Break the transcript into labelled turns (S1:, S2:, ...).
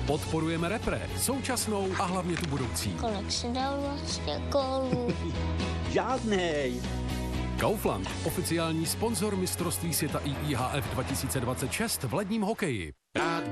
S1: Podporujeme repre, současnou a hlavně tu budoucí.
S2: Kolik si dal vlastně gólů?
S3: Žádnej.
S1: Kaufland, oficiální sponzor mistrovství světa IIHF 2026 v ledním hokeji.